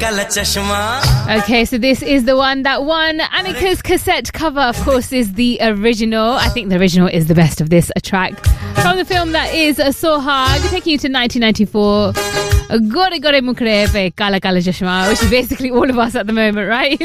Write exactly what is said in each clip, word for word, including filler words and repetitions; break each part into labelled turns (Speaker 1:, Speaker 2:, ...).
Speaker 1: kala chashma.
Speaker 2: Okay, so this is the one that won Annika's cassette cover, of course, is the original. I think the original is the best of this track. From the film that is Sohag, taking you to nineteen ninety-four. Gore Gore Mukre Pe Kala Kala Chashma, which is basically all of us at the moment, right?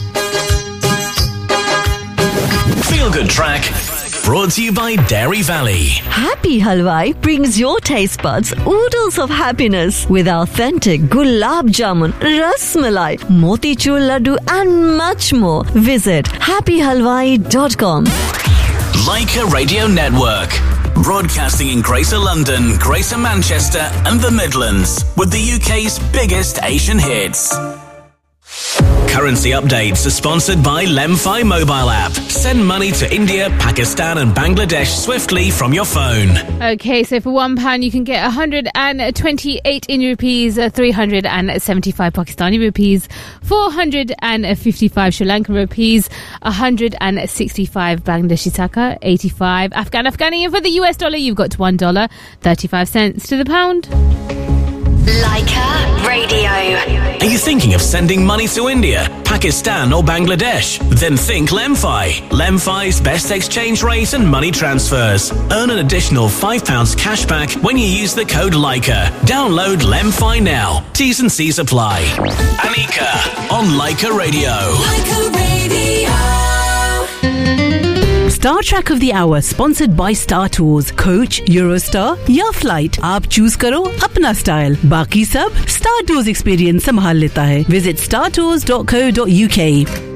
Speaker 3: Feel Good Track, brought to you by Dairy Valley.
Speaker 4: Happy Halwai brings your taste buds oodles of happiness with authentic gulab jamun, ras malai, motichur laddu and much more. Visit happy halwai dot com.
Speaker 3: Leica Radio Network, broadcasting in Greater London, Greater Manchester and the Midlands with the U K's biggest Asian hits. Currency updates are sponsored by Lemfi mobile app. Send money to India, Pakistan and Bangladesh swiftly from your phone.
Speaker 2: Okay, so for one pound you can get one hundred twenty-eight Indian rupees, three hundred seventy-five Pakistani rupees, four hundred fifty-five Sri Lankan rupees, one hundred sixty-five Bangladeshi taka, eighty-five Afghan Afghani, and for the U S dollar you've got one dollar thirty-five cents to the pound.
Speaker 5: Leica Radio.
Speaker 3: Are you thinking of sending money to India, Pakistan or Bangladesh? Then think Lemfi. Lemfi's best exchange rate and money transfers. Earn an additional five pounds cash back when you use the code Leica. Download Lemfi now. T's and C's apply. Annika on Leica Radio.
Speaker 5: Leica Radio.
Speaker 6: Star Track of the Hour sponsored by Star Tours, Coach, Eurostar या Flight. आप choose करो अपना style. बाकी सब Star Tours experience संभाल लेता है. Visit star tours dot co dot U K.